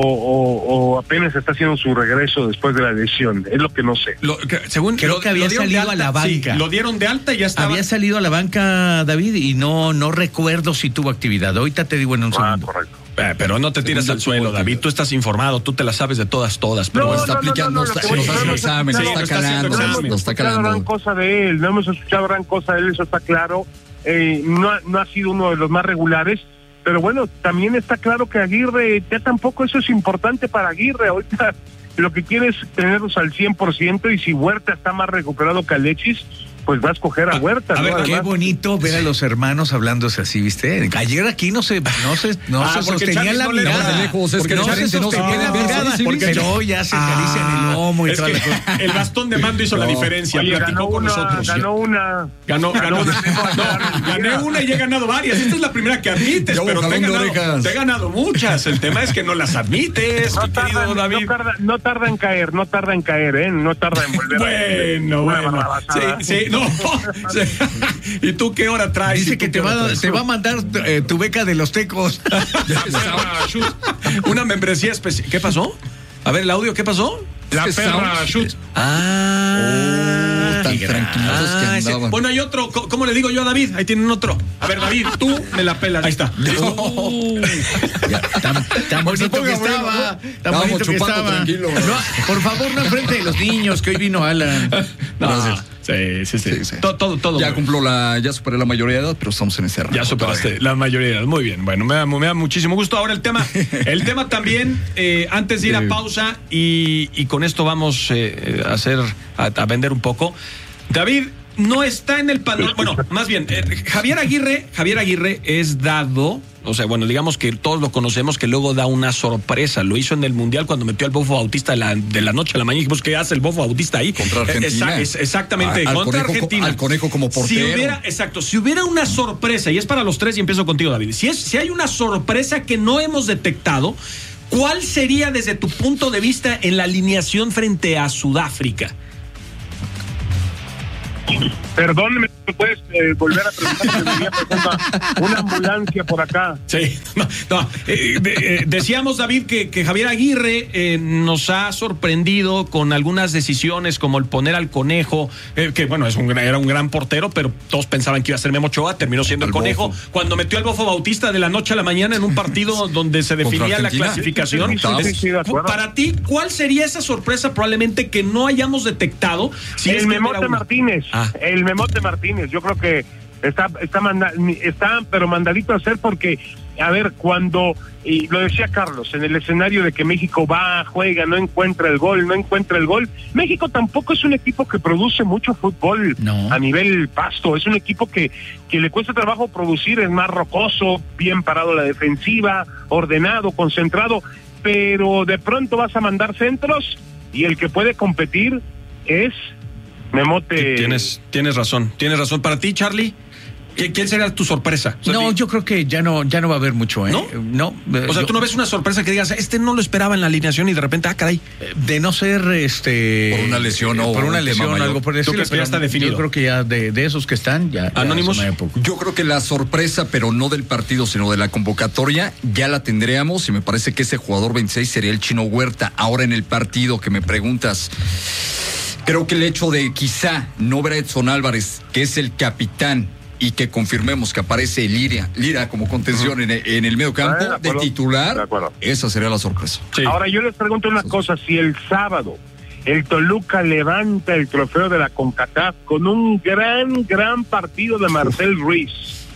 S4: o apenas está haciendo su regreso después de la lesión? Es lo que no sé.
S2: Según
S1: Creo que había
S2: dieron de
S1: salido a la
S2: sí,
S1: banca.
S2: lo dieron de alta y ya estaba.
S1: Había salido a la banca, David, y no recuerdo si tuvo actividad. Ahorita te digo en un segundo.
S4: Correcto.
S2: Pero no te tiras al suelo, David. Tú estás informado, tú te la sabes de todas. Pero
S3: Pero
S2: bueno,
S3: está aplicando,
S4: lo que
S3: está
S4: voy-
S3: haciendo
S4: no,
S3: examen,
S2: sí,
S3: está
S2: lo está haciendo
S3: calando,
S2: examen.
S3: lo está
S4: escuchado gran
S3: calando.
S4: cosa de él, no hemos escuchado gran cosa de él, eso está claro. No ha sido uno de los más regulares, pero bueno, también está claro que Aguirre, ya tampoco eso es importante para Aguirre. Ahorita lo que quiere es tenerlos al 100%, y si Huerta está más recuperado que Alexis, pues va a escoger a Huerta.
S2: a
S4: ¿no?
S2: ver,
S1: Qué
S4: Además,
S1: bonito ver a los hermanos hablándose así, ¿viste? Ayer aquí no se
S2: porque
S1: sostenía
S2: Charlie
S1: la
S2: no le da
S1: mirada.
S3: de lejos, es
S1: Porque
S3: que
S1: no se
S3: Charlie no se
S1: sostenía
S3: puede
S1: la
S3: ver,
S1: mirada.
S3: sí,
S1: Porque
S3: sí.
S1: no, ya se acarician el lomo y
S2: es
S1: toda
S2: que
S1: la cosa.
S2: el bastón de mando hizo la diferencia.
S4: Oye,
S2: Platicó con nosotros.
S4: ganó una.
S2: Ganó. No, gané una y he ganado varias. Esta es la primera que admites,
S3: Ya hubo
S2: pero te
S3: jalón de orejas.
S2: he ganado muchas. El tema es que no. las admites, mi querido David.
S4: No tarda en caer, no tarda en caer, no tarda en volver
S2: Bueno. Sí, no. Sí. ¿Y tú qué hora traes?
S1: Dice
S2: ¿Y tú
S1: que
S2: qué hora traes?
S1: te va a mandar tu beca de los tecos.
S2: Una membresía especial. ¿Qué pasó? A ver, el audio, ¿qué pasó?
S3: La perra
S2: shoot.
S3: Tan tranquilos que
S2: ese.
S3: andaban.
S2: Bueno, hay otro. ¿Cómo le digo yo a David? Ahí tienen otro. A ver, David, tú me la pelas. Ahí está.
S1: Ya, tan bonito que
S3: ponga bueno,
S1: estaba.
S3: ¿no?
S1: Tan
S3: Estábamos
S1: bonito que
S3: chupando
S1: estaba.
S3: tranquilo.
S1: No, por favor, no enfrente de los niños, que hoy vino Alan.
S2: No,
S3: Gracias.
S2: Sí. Todo.
S3: Ya ya superé la mayoría de edad, pero estamos en ese rango.
S2: Ya superaste la mayoría de edad. Muy bien. Bueno, me da muchísimo gusto. Ahora el tema también, antes de ir a pausa, y con esto vamos a vender un poco. David no está en el panorama. Bueno, más bien, Javier Aguirre es dado, o sea, bueno, digamos que todos lo conocemos, que luego da una sorpresa. Lo hizo en el Mundial cuando metió al Bofo Bautista de la noche a la mañana. Dijimos, ¿qué hace el Bofo Bautista ahí?
S3: Contra Argentina.
S2: Exactamente, contra Argentina.
S3: Al Conejo como portero.
S2: Si hubiera una sorpresa, y es para los tres, y empiezo contigo, David. Si hay una sorpresa que no hemos detectado, ¿cuál sería desde tu punto de vista en la alineación frente a Sudáfrica?
S4: Perdón, ¿me puedes volver a preguntar? Me venía pasando una ambulancia por acá.
S2: Sí, decíamos, David, que Javier Aguirre nos ha sorprendido con algunas decisiones como el poner al Conejo, que bueno, era un gran portero, pero todos pensaban que iba a ser Memo Ochoa, terminó siendo el Conejo.
S3: Bofo.
S2: Cuando metió al Bofo Bautista de la noche a la mañana en un partido donde se definía la clasificación.
S4: Sí, de acuerdo.
S2: Para ti, ¿cuál sería esa sorpresa probablemente que no hayamos detectado? Si
S4: el Memote Martínez. El Memote Martínez. Yo creo que está pero mandadito a hacer, porque, a ver, y lo decía Carlos, en el escenario de que México juega, no encuentra el gol, México tampoco es un equipo que produce mucho fútbol a nivel pasto, es un equipo que le cuesta trabajo producir, es más rocoso, bien parado la defensiva, ordenado, concentrado, pero de pronto vas a mandar centros y el que puede competir es Memote.
S2: Tienes razón. Para ti, Charlie, ¿quién sería tu sorpresa? O sea,
S1: yo creo que ya no va a haber mucho, ¿eh?
S2: ¿No? O sea, tú no ves una sorpresa que digas, no lo esperaba en la alineación y de repente, caray.
S1: De no ser
S3: por una lesión o
S1: por una lesión, algo por decirlo.
S2: ¿Tú crees que ya está definido?
S1: Yo creo que ya de esos que están, ya
S2: Anónimos.
S3: Yo creo que la sorpresa, pero no del partido, sino de la convocatoria, ya la tendríamos, y me parece que ese jugador 26 sería el Chino Huerta. Ahora en el partido que me preguntas, creo que el hecho de quizá no ver a Edson Álvarez, que es el capitán, y que confirmemos que aparece Lira como contención en el medio campo de titular, esa sería la sorpresa.
S4: Sí. Ahora yo les pregunto una cosa, si el sábado el Toluca levanta el trofeo de la CONCACAF con un gran partido de Marcel Ruiz,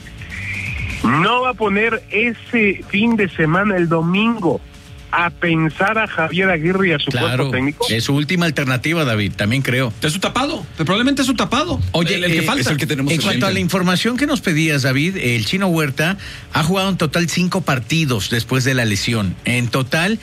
S4: ¿no va a poner ese fin de semana, el domingo, a pensar a Javier Aguirre y a su cuerpo técnico?
S1: Es su última alternativa, David, también creo.
S2: Es su tapado, probablemente es su tapado.
S1: Oye,
S2: el que falta.
S3: Es el que tenemos
S1: en cuanto a la información que nos pedías, David, el Chino Huerta ha jugado en total 5 partidos después de la lesión. En total,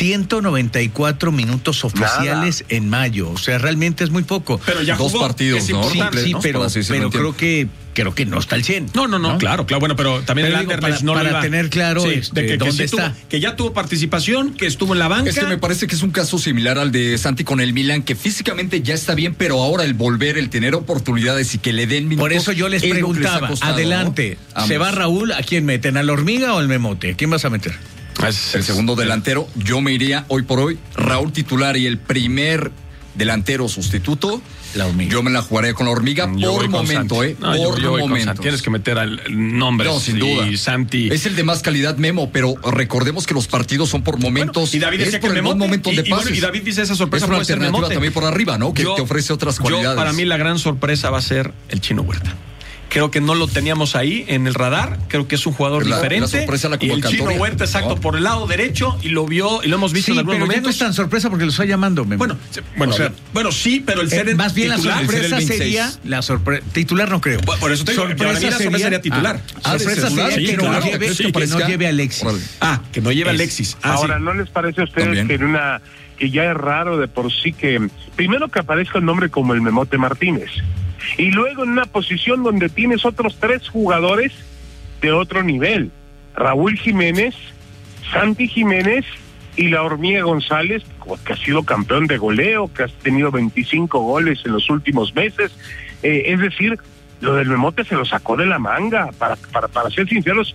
S1: 194 minutos oficiales en mayo. O sea, realmente es muy poco.
S2: Pero ya jugó,
S3: 2 partidos, ¿no?
S1: Sí, pero creo que no está al 100.
S2: No, claro. Bueno, pero también el Anderlecht no lo iba.
S1: Para tener claro dónde está.
S2: Que ya tuvo participación, que estuvo en la banca.
S3: Es que me parece que es un caso similar al de Santi con el Milan, que físicamente ya está bien, pero ahora el tener oportunidades y que le den minutos.
S1: Por eso yo les preguntaba, adelante, ¿no? ¿Se va Raúl? ¿A quién meten? ¿A la Hormiga o al Memote? ¿A quién vas a meter?
S3: El segundo delantero, yo me iría hoy por hoy, Raúl titular, y el primer delantero sustituto,
S1: la Hormiga.
S3: Yo me la jugaré con la Hormiga por momento, por momento.
S2: Tienes que meter al nombre.
S3: No, sin duda.
S2: Santi.
S3: Es el de más calidad, Memo, pero recordemos que los partidos son por momentos.
S2: Y David decía que el Memote,
S3: momento de pases.
S2: y David dice esa sorpresa.
S3: Es una alternativa también por arriba, ¿no? Que te ofrece otras cualidades.
S2: Para mí la gran sorpresa va a ser el Chino Huerta. Creo que no lo teníamos ahí en el radar. Creo que es un jugador diferente.
S3: La sorpresa, la
S2: y el Chino Huerta, por el lado derecho, y lo vio y lo hemos visto en algunos momentos.
S1: No es tan sorpresa porque lo está llamando.
S2: Bueno, sí, pero el ser
S1: más bien
S2: titular,
S1: la sorpresa sería la sorpresa. Titular no creo.
S2: Por eso te digo, sorpresa sería titular.
S1: Sorpresa sería que no lleve a Alexis.
S2: Que no lleve a Alexis.
S4: Ahora, ¿no les parece a ustedes que ya es raro de por sí que primero que aparezca el nombre como el Memote Martínez, y luego en una posición donde tienes otros 3 jugadores de otro nivel: Raúl Jiménez, Santi Jiménez y la Hormiga González, que ha sido campeón de goleo, que ha tenido 25 goles en los últimos meses? Es decir, lo del Memote se lo sacó de la manga. Para ser sinceros,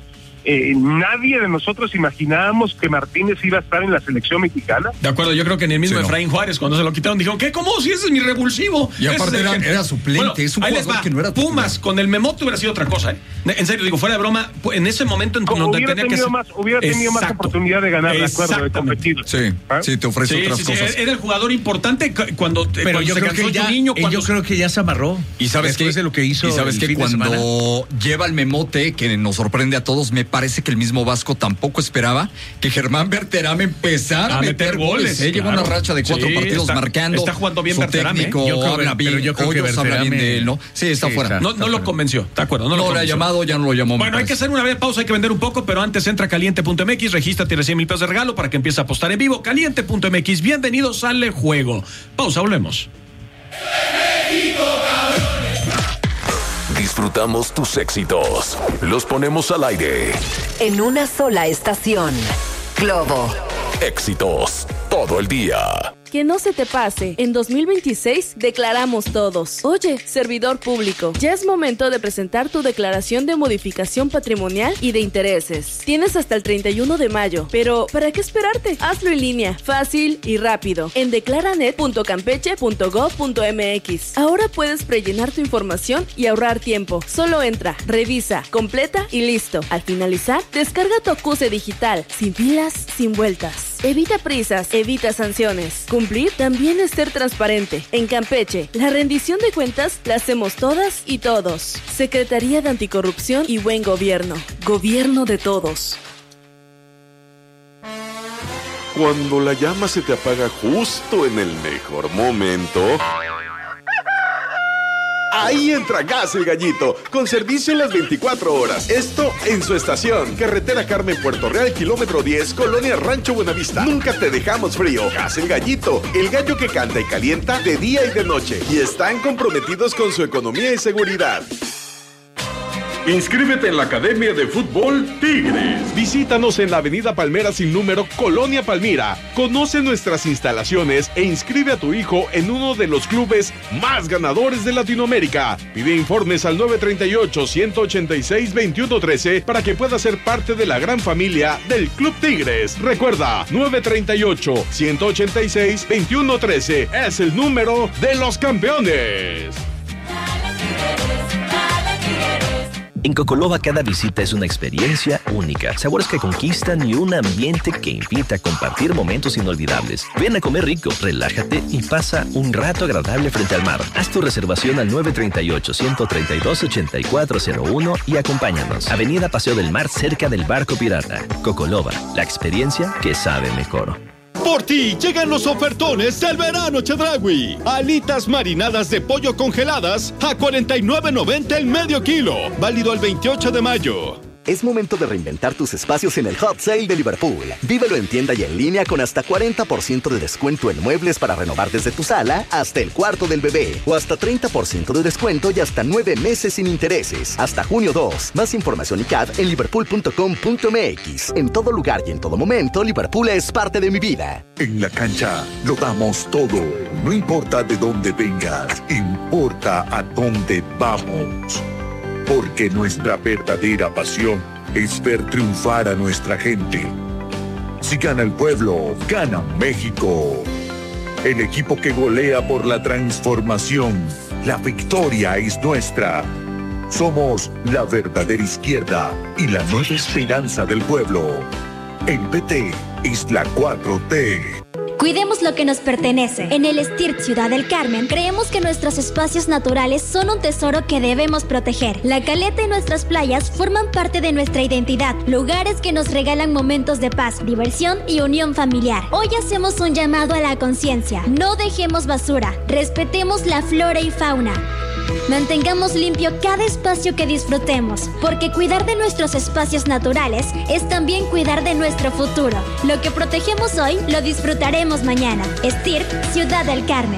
S4: nadie de nosotros imaginábamos que Martínez iba a estar en la selección mexicana.
S2: De acuerdo, yo creo que ni el mismo Efraín Juárez, cuando se lo quitaron, dijo, ¿qué? ¿Cómo? Si ese es mi revulsivo.
S3: Y aparte era suplente, bueno, es un jugador que no era titular.
S2: Pumas, con el Memote hubiera sido otra cosa, ¿eh? En serio, digo, fuera de broma, en ese momento en donde
S4: hubiera
S2: tenía
S4: tenido
S2: que...
S4: hubiera tenido más oportunidad de ganar, de acuerdo, de competir.
S3: Sí, te ofrece otras cosas.
S2: Era el jugador importante cuando
S1: yo creo que ya, yo creo que ya se amarró.
S3: Y sabes
S1: después de lo que hizo.
S3: Y sabes que cuando lleva el Memote, que nos sorprende a todos, me parece que el mismo Vasco tampoco esperaba que Germán Berterame empezara a meter goles. Lleva una racha de 4 partidos marcando.
S2: Está jugando bien Berterame.
S3: Yo creo que habla bien de él, ¿no? Sí, está fuera.
S2: No lo convenció, ¿de acuerdo? No
S3: lo ha llamado, ya no lo llamó.
S2: Bueno, hay que hacer una breve pausa, hay que vender un poco, pero antes entra caliente.mx, regístrate y recibe $1,000 de regalo para que empieces a apostar en vivo. Caliente.mx, bienvenidos al juego. Pausa, volvemos.
S6: Disfrutamos tus éxitos. Los ponemos al aire.
S7: En una sola estación. Globo.
S6: Éxitos todo el día.
S8: Que no se te pase, en 2026 declaramos todos. Oye, servidor público, ya es momento de presentar tu declaración de modificación patrimonial y de intereses. Tienes hasta el 31 de mayo, pero ¿para qué esperarte? Hazlo en línea, fácil y rápido, en declaranet.campeche.gov.mx. Ahora puedes prellenar tu información y ahorrar tiempo. Solo entra, revisa, completa y listo. Al finalizar, descarga tu acuse digital, sin filas, sin vueltas. Evita prisas, evita sanciones. Cumplir también es ser transparente. En Campeche, la rendición de cuentas la hacemos todas y todos. Secretaría de Anticorrupción y Buen Gobierno. Gobierno de todos.
S9: Cuando la llama se te apaga justo en el mejor momento... Ahí entra Gas El Gallito, con servicio en las 24 horas. Esto en su estación. Carretera Carmen, Puerto Real, kilómetro 10, Colonia Rancho Buenavista. Nunca te dejamos frío. Gas El Gallito, el gallo que canta y calienta de día y de noche. Y están comprometidos con su economía y seguridad.
S10: Inscríbete en la Academia de Fútbol Tigres.
S9: Visítanos en la Avenida Palmera sin número, Colonia Palmira. Conoce nuestras instalaciones e inscribe a tu hijo en uno de los clubes más ganadores de Latinoamérica. Pide informes al 938-186-2113 para que pueda ser parte de la gran familia del Club Tigres. Recuerda, 938-186-2113 es el número de los campeones.
S11: En Cocoloba cada visita es una experiencia única, sabores que conquistan y un ambiente que invita a compartir momentos inolvidables. Ven a comer rico, relájate y pasa un rato agradable frente al mar. Haz tu reservación al 938-132-8401 y acompáñanos. Avenida Paseo del Mar, cerca del Barco Pirata. Cocoloba, la experiencia que sabe mejor.
S12: Por ti llegan los ofertones del verano Chedraui. Alitas marinadas de pollo congeladas a $49.90 el medio kilo. Válido el 28 de mayo.
S13: Es momento de reinventar tus espacios en el Hot Sale de Liverpool. Vívelo en tienda y en línea con hasta 40% de descuento en muebles para renovar desde tu sala hasta el cuarto del bebé. O hasta 30% de descuento y hasta 9 meses sin intereses. Hasta junio 2. Más información y CAD en liverpool.com.mx. En todo lugar y en todo momento, Liverpool es parte de mi vida.
S14: En la cancha lo damos todo. No importa de dónde vengas, importa a dónde vamos. Porque nuestra verdadera pasión es ver triunfar a nuestra gente. Si gana el pueblo, gana México. El equipo que golea por la transformación. La victoria es nuestra. Somos la verdadera izquierda y la nueva esperanza del pueblo. El PT es la 4T.
S15: Cuidemos lo que nos pertenece. En el STIRT Ciudad del Carmen, creemos que nuestros espacios naturales son un tesoro que debemos proteger. La caleta y nuestras playas forman parte de nuestra identidad, lugares que nos regalan momentos de paz, diversión y unión familiar. Hoy hacemos un llamado a la conciencia. No dejemos basura, respetemos la flora y fauna. Mantengamos limpio cada espacio que disfrutemos, porque cuidar de nuestros espacios naturales es también cuidar de nuestro futuro. Lo que protegemos hoy, lo disfrutaremos mañana. STIRT, Ciudad del Carmen.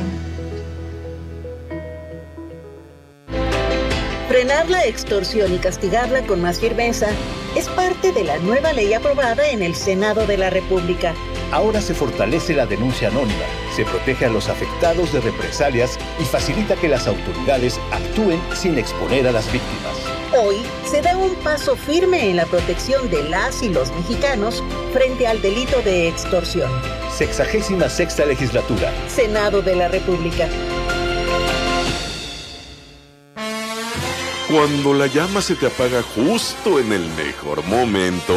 S16: Frenar la extorsión y castigarla con más firmeza es parte de la nueva ley aprobada en el Senado de la República.
S17: Ahora se fortalece la denuncia anónima, se protege a los afectados de represalias y facilita que las autoridades actúen sin exponer a las víctimas.
S16: Hoy se da un paso firme en la protección de las y los mexicanos frente al delito de extorsión.
S17: 66ª legislatura.
S16: Senado de la República.
S9: Cuando la llama se te apaga justo en el mejor momento,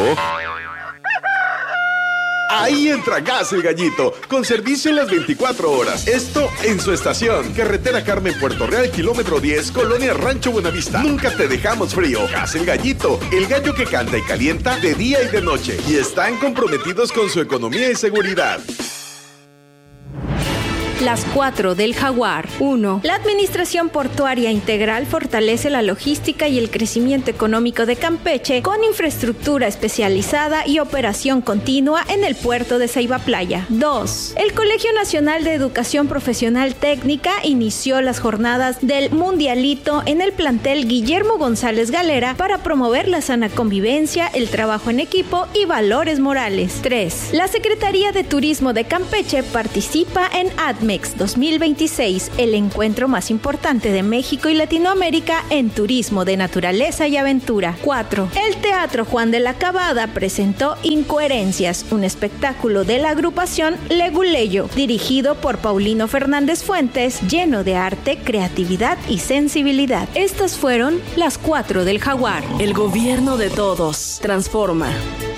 S9: ahí entra Gas El Gallito, con servicio en las 24 horas. Esto en su estación. Carretera Carmen Puerto Real, kilómetro 10, Colonia Rancho Buenavista. Nunca te dejamos frío. Gas El Gallito, el gallo que canta y calienta de día y de noche. Y están comprometidos con su economía y seguridad.
S18: Las 4 del Jaguar. 1. La Administración Portuaria Integral fortalece la logística y el crecimiento económico de Campeche con infraestructura especializada y operación continua en el puerto de Ceiba Playa. 2. El Colegio Nacional de Educación Profesional Técnica inició las jornadas del Mundialito en el plantel Guillermo González Galera para promover la sana convivencia, el trabajo en equipo y valores morales. 3. La Secretaría de Turismo de Campeche participa en ADMEX 2026, el encuentro más importante de México y Latinoamérica en turismo de naturaleza y aventura. 4. El Teatro Juan de la Cabada presentó Incoherencias, un espectáculo de la agrupación Leguleyo, dirigido por Paulino Fernández Fuentes, lleno de arte, creatividad y sensibilidad. Estas fueron las 4 del Jaguar.
S8: El gobierno de todos. Transforma.